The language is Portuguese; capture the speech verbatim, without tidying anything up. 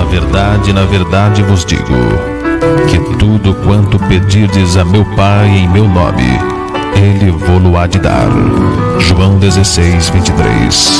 verdade, na verdade vos digo, que tudo quanto pedirdes a meu Pai em meu nome, Ele vô-lo há de dar. João dezesseis, vinte e três.